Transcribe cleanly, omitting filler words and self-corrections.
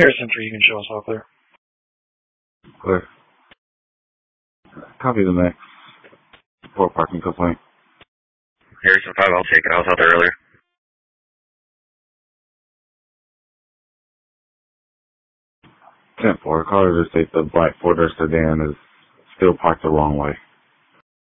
Harrison 3, you can show us off there. Clear. Copy the next. For parking complaint. Harrison 5, I'll take it. I was out there earlier. 10-4. Caller to state the black Ford sedan is still parked the wrong way.